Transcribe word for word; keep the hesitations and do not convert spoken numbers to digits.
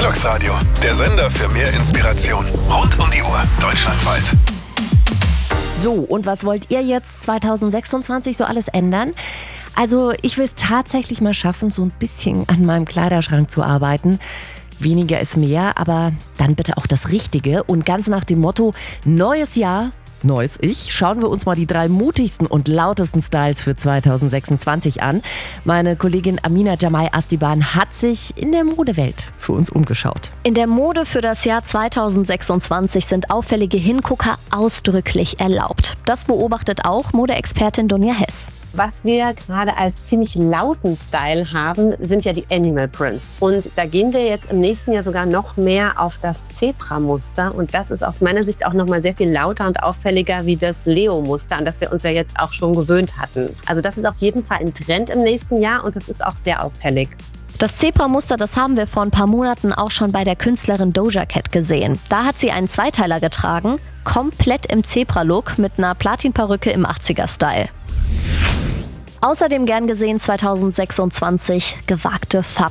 Deluxe Radio, der Sender für mehr Inspiration. Rund um die Uhr, deutschlandweit. So, und was wollt ihr jetzt zwanzig sechsundzwanzig so alles ändern? Also, ich will es tatsächlich mal schaffen, so ein bisschen an meinem Kleiderschrank zu arbeiten. Weniger ist mehr, aber dann bitte auch das Richtige. Und ganz nach dem Motto, neues Jahr, neues Ich, schauen wir uns mal die drei mutigsten und lautesten Styles für zwanzig sechsundzwanzig an. Meine Kollegin Amina Jamai Astiban hat sich in der Modewelt für uns umgeschaut. In der Mode für das Jahr zwanzig sechsundzwanzig sind auffällige Hingucker ausdrücklich erlaubt. Das beobachtet auch Modeexpertin Dunja Hess. Was wir gerade als ziemlich lauten Style haben, sind ja die Animal Prints. Und da gehen wir jetzt im nächsten Jahr sogar noch mehr auf das Zebra-Muster. Und das ist aus meiner Sicht auch noch mal sehr viel lauter und auffälliger wie das Leo-Muster, an das wir uns ja jetzt auch schon gewöhnt hatten. Also das ist auf jeden Fall ein Trend im nächsten Jahr und es ist auch sehr auffällig. Das Zebra-Muster, das haben wir vor ein paar Monaten auch schon bei der Künstlerin Doja Cat gesehen. Da hat sie einen Zweiteiler getragen, komplett im Zebra-Look mit einer Platinperücke im achtziger-Style. Außerdem gern gesehen zwanzig sechsundzwanzig gewagte Farb